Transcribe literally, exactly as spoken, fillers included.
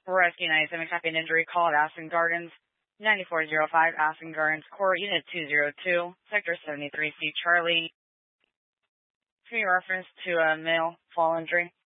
Rescue ninety-seven, copy an injury call at Aspen Gardens, ninety-four oh five Aspen Gardens Court, Unit two oh two, Sector seventy-three C, Charlie. Can you reference to a male fall injury?